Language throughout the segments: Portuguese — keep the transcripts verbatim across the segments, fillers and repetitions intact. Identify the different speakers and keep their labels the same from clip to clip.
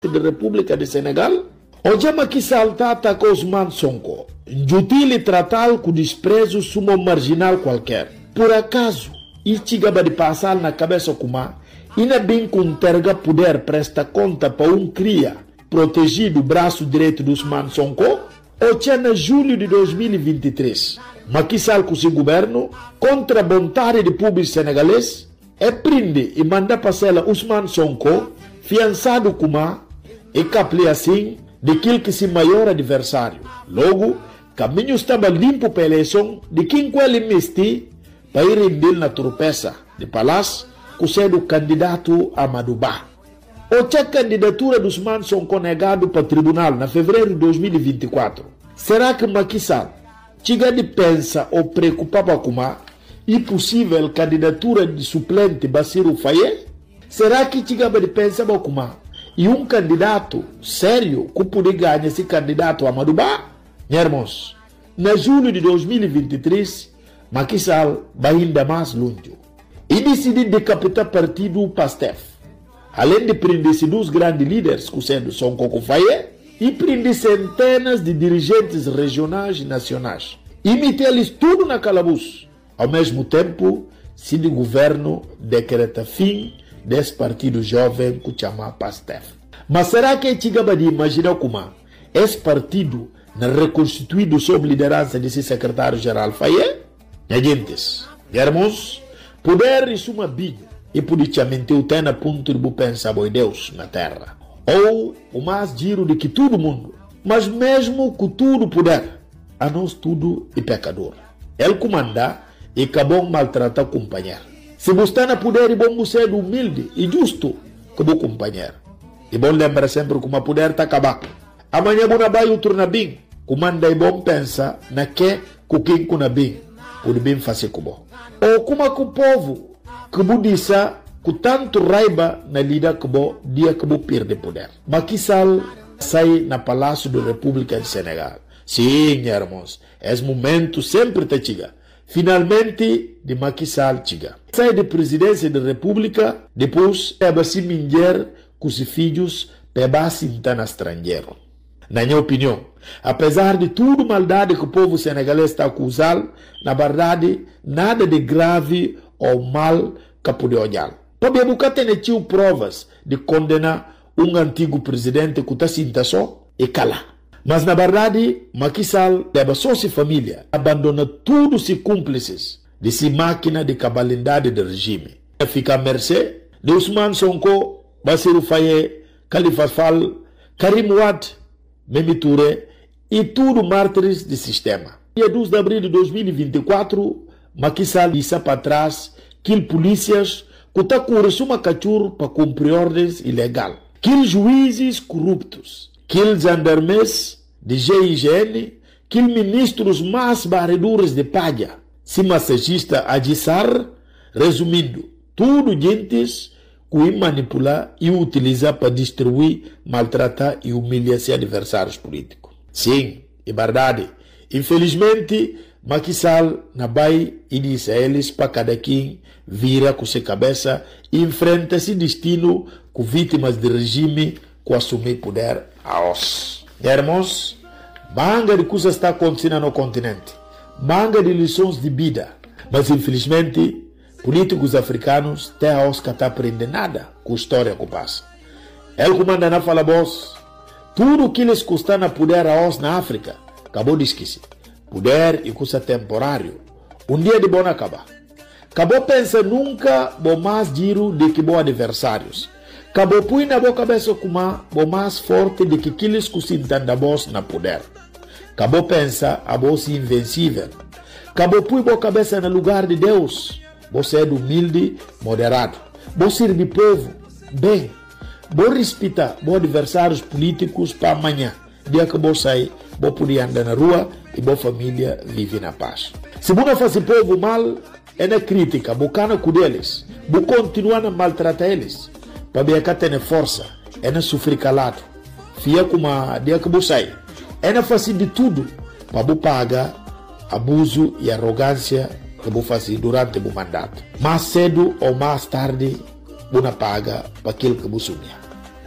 Speaker 1: da República de Senegal, hoje Macky Sall ataca Ousmane Sonko, jutile tratá-lo com desprezo sumo marginal qualquer. Por acaso, isto chegava de passar na cabeça kuma, e não bem com terga poder presta conta para um cria protegido o braço direito do Ousmane Sonko, ou tinha em julho de dois mil e vinte e três, Macky Sall com seu governo, contra a vontade do público senegalês, é prende e manda passar Ousmane Sonko, fiançado kuma, e capli assim, daquele que se maior adversário. Logo, caminho estava limpo para a eleição de quem com ele mesti para ir render na tropeça de palácio, com sendo candidato a Madouba. Outra candidatura dos Ousmane Sonko negado para o tribunal na fevereiro de dois mil e vinte e quatro. Será que Macky Sall chega de pensa ou preocupava com a impossível candidatura de suplente Bassirou Faye? Será que chega de pensar com a e um candidato sério que poderia ganhar esse candidato a Madouba? Irmãos, na julho de dois mil e vinte e três, Macky Sall vai ainda mais longe e decidiu decapitar o partido PASTEF. Além de prender dois grandes líderes, como sendo Sonko Faye, e prender centenas de dirigentes regionais e nacionais. E meter-lhes tudo na calabouço. Ao mesmo tempo, se o governo decreta fim desse partido jovem que chama PASTEF. Mas será que é chegava de imaginar como esse partido não reconstituído sob liderança desse secretário-geral Faye? Gentes, irmãos, poder e suma binho e politicamente o tem a ponto de pensar boi Deus na terra. Ou o mais giro de que todo mundo, mas mesmo com tudo poder, a nós tudo é pecador. Ele comanda e acabou maltratar o companheiro. Se você está na poder, é bom você ser humilde e justo como companheiro. E bom lembrar sempre que o poder está acabado. Amanhã você vai outro na bem. Comanda é bom pensar na que com quem com na bem pode bem fazer como. Ou como com o povo que você disse com tanto raiva na lida que você dia que você perde poder. Macky Sall sai na Palácio da República de Senegal. Sim, irmãos, esse momento sempre te chega. Finalmente, de Macky Sall chega. Sai da presidência da República, depois é se minger com os filhos para se entrar no estrangeiro. Na minha opinião, apesar de tudo maldade que o povo senegalês está acusando, na verdade, nada de grave ou mal que pode olhar. Para nunca ter tido provas de condenar um antigo presidente que está sinta só e cala. Mas na verdade, Macky Sall deve só sua família, abandona todos os cúmplices de sua máquina de cabalidade do regime. Fica à mercê de Ousmane Sonko, Bassirou Faye, Khalifa Sall, Karim Wade, Mimi Touré e tudo mártires do sistema. Dia dois de abril de dois mil e vinte e quatro, Macky Sall disse para trás que polícias que estão com uma cachorro para cumprir ordens ilegais, que juízes corruptos, que gendarmes de G I G N, que ministros mais barredores de palha, se massagista Adissar, resumindo, tudo gentes que manipular e utilizar para destruir, maltratar e humilhar seus adversários políticos. Sim, é verdade. Infelizmente, Macky Sall na vai e diz a eles para cada quem vira com sua cabeça e enfrenta esse destino com vítimas do regime que assumir poder a os. Irmãos, manga de coisas está acontecendo no continente, manga de lições de vida, mas infelizmente políticos africanos têm a os que está aprendendo nada com a história que passa. Ele comanda na fala boss, tudo o que eles custam na poder a os na África, acabou de esquecer. Poder e custa temporário. Um dia de bom acabar. Acabou pensa nunca bom mais giro de que bom adversários. Acabou põe na boa cabeça kuma bom mais forte de que aqueles que se entendem boss na poder. Acabou pensa a boss invencível. Acabou põe boa cabeça no lugar de Deus. Você é humilde, moderado. Você serve povo, bem. Você respeita bom adversários políticos para amanhã. Dia que você sair, você poder andar na rua e boa família vive na paz. Se você faz o povo mal, é na crítica, bocana com eles, você continua a maltratar eles, para ver que tem força, é na sofrer calado, fia como a dia que você sai, é na fazer de tudo, para você pagar abuso e arrogância que você faz durante o mandato. Mais cedo ou mais tarde, você paga para aquilo que você sonha.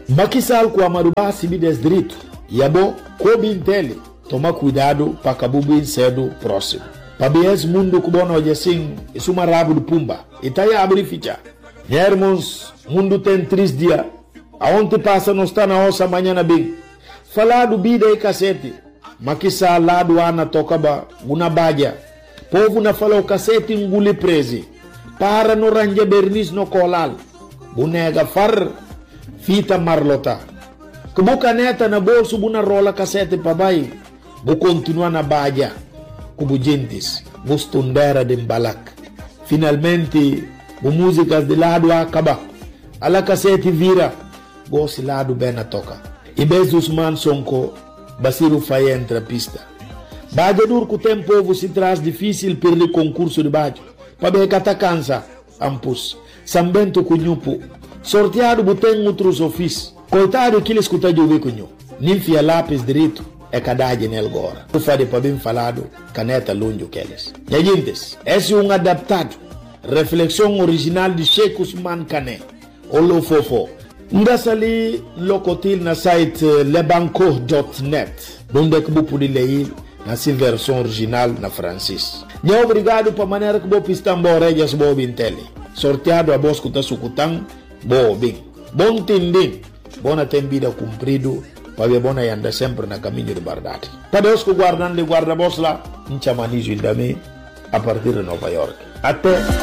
Speaker 1: Macky Sall com Amadou Ba sibi desdrito. Yabo, Kobintele, toma cuidado para cabubi cedo próximo. Pabies mundo kubono assim, isso uma rabo de pumba. Itaia abri ficha. Hermos, mundo tem três dias. Aonde passa não está na ossa amanhã na bem. Falar do bida e cacete. Macky Sall lá do ana toca ba, una badia. Povo na fala o cacete engule presi. Para no ranje bernis no colal. Bunega far, fita marlota. Kubu caneta na bolso buna rola cacete pabai. Bu continua na badia. Kubu gentis, bu stundera de balak. Finalmente, bu músicas de lado acaba. Ala cacete vira, bu si lado bem a toca. E bez Usman Sonko, Basiru Faye entra pista. Badia dur que o tempo se traz difícil perder concurso de badia. Pabe kata cansa, ampus. Sambento cunhupo. Sorteado boteng outros ofícios. Coitado que ele escuta de ouvir cunhu. Ninfia lápis direito. É cadade nele agora. O fade para bem falado, caneta longe que eles. E gente, esse é um adaptado. Reflexão original de Sheikh Usman Kane. Olo fofo. Ndas ali locotil na site lebanco ponto net. Onde é que vou poder ler na sua versão original na francês. E obrigado para a maneira que vou pistar borejas bo bintele. Sorteado a bosco da sucutang bo bem. Bom tendem. Bona tem vida cumprido. Para bona e anda sempre na caminho de verdade. Para os que guardam de guarda-bos lá, em chamanizo indame, a partir de Nova York. Até